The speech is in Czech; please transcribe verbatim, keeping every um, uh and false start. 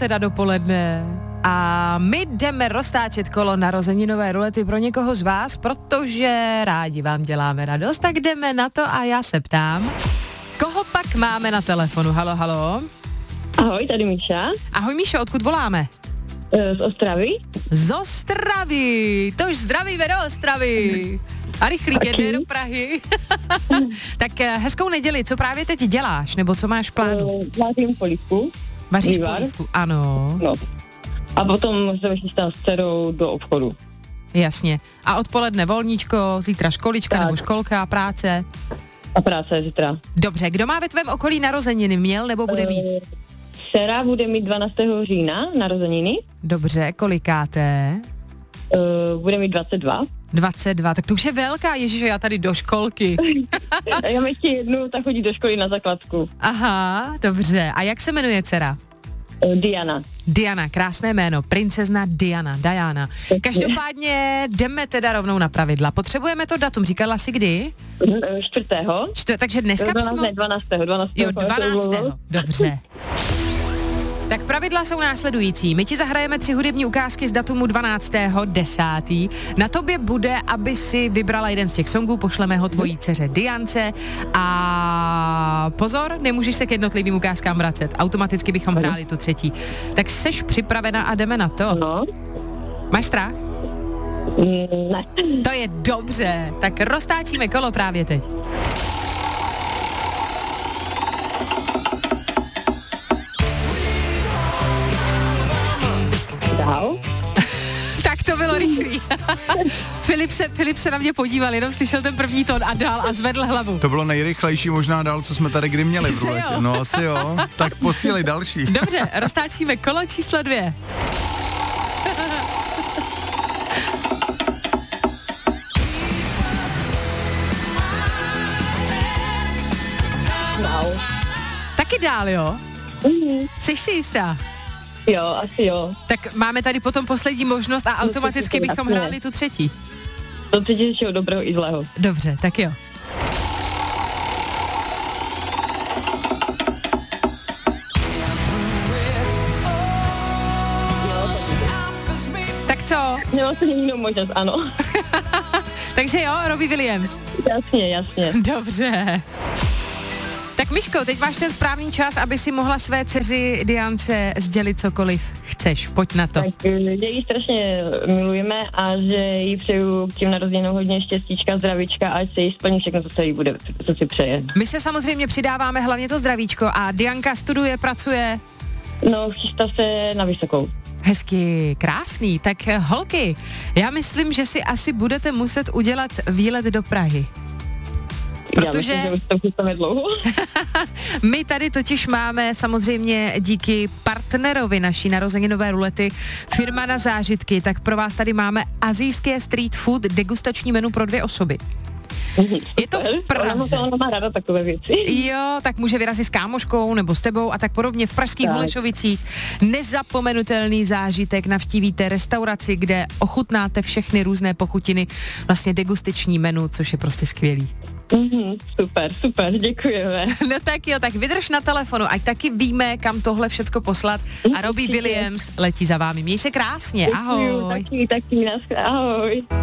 teda dopoledne. A my jdeme roztáčet kolo narozeninové rulety pro někoho z vás, protože rádi vám děláme radost, tak jdeme na to a já se ptám, koho pak máme na telefonu? Halo, halo. Ahoj, tady Míša. Ahoj Míšo, odkud voláme? Z Ostravy. Z Ostravy, tož zdravíme do Ostravy. A rychlý jedné do Prahy. Tak hezkou neděli, co právě teď děláš, nebo co máš v plánu? Uh, Vařím polívku. Vaříš polívku, ano. No. A potom se vychystám s dcerou do obchodu. Jasně. A odpoledne volníčko, zítra školička tak. Nebo školka, práce? A práce zítra. Dobře, kdo má ve tvém okolí narozeniny? Měl nebo bude mít? Uh, dcera bude mít dvanáctého října narozeniny. Dobře, kolikáté? Uh, bude mít dvacet dva. dvacet dva, tak to už je velká, ježišo, já tady do školky. Já mám ještě jednu, tak chodí do školy na základku. Aha, dobře. A jak se jmenuje dcera? Uh, Diana. Diana, krásné jméno, princezna Diana, Diana. Každopádně jdeme teda rovnou na pravidla. Potřebujeme to datum, říkala jsi kdy? Čtvrtého. Čtvrtého, takže dneska přímo... Ne, dvanáctého. dvanáctého. Jo, dvanáctého. Dobře. Tak pravidla jsou následující. My ti zahrajeme tři hudební ukázky z datumu dvanáctého desátého Na tobě bude, aby si vybrala jeden z těch songů, pošleme ho tvojí dceře Diance a pozor, nemůžeš se k jednotlivým ukázkám vracet. Automaticky bychom hráli tu třetí. Tak seš připravena a jdeme na to? No. Máš strach? Ne. To je dobře. Tak roztáčíme kolo právě teď. Dál. Tak to bylo rychlý. Filip, se, Filip se na mě podíval, jenom slyšel ten první tón a dál a zvedl hlavu. To bylo nejrychlejší možná dál, co jsme tady kdy měli v ruletě. No asi jo. Tak posílej další. Dobře, roztáčíme kolo číslo dvě. Dál. Taky dál, jo? Mhm. Jsi si jistá? Jo, asi jo. Tak máme tady potom poslední možnost a automaticky bychom hráli tu třetí. To třetí je všeho dobrého i zlého. Dobře, tak jo. Tak co? Měla jsem jinou možnost, ano. Takže jo, Robbie Williams. Jasně, jasně. Dobře. Tak Miško, teď máš ten správný čas, aby si mohla své dceři Diance sdělit cokoliv chceš. Pojď na to. Tak, že ji strašně milujeme a že jí přeju k tím narozeninám hodně štěstíčka, zdravíčka a ať se jí splní všechno, co se jí bude, co si přeje. My se samozřejmě přidáváme hlavně to zdravíčko a Dianka studuje, pracuje. No, chystá se na vysokou. Hezky, krásný. Tak holky, já myslím, že si asi budete muset udělat výlet do Prahy. Protože já myslím, že už to chystáme dlouho. My tady totiž máme samozřejmě díky partnerovi naší narozeninové rulety firma Na zážitky, tak pro vás tady máme asijské street food degustační menu pro dvě osoby. Je to v Praze. Ona má ráda takové věci. Jo, tak může vyrazit s kámoškou nebo s tebou a tak podobně v pražských Holešovicích. Nezapomenutelný zážitek, navštívíte restauraci, kde ochutnáte všechny různé pochutiny, vlastně degustační menu, což je prostě skvělý. Mm-hmm, super, super, děkujeme. No tak jo, tak vydrž na telefonu, ať taky víme, kam tohle všecko poslat a Robbie Williams letí za vámi. Měj se krásně, ahoj. Taky, taky, ahoj.